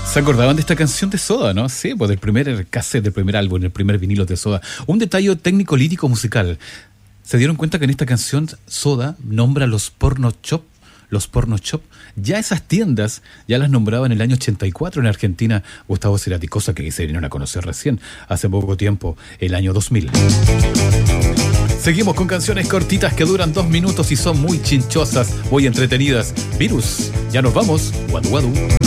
¿Se acordaban de esta canción de Soda, no? Sí, pues del primer cassette, del primer álbum, el primer vinilo de Soda. Un detalle técnico lírico musical. ¿Se dieron cuenta que en esta canción Soda nombra los porno shop? Los porno shop. Ya esas tiendas ya las nombraba en el año 84 en Argentina Gustavo Cerati, cosa que se vinieron a conocer recién, hace poco tiempo, el año 2000. Seguimos con canciones cortitas que duran 2 minutos y son muy chinchosas, muy entretenidas. Virus, ya nos vamos. Guadu guadu.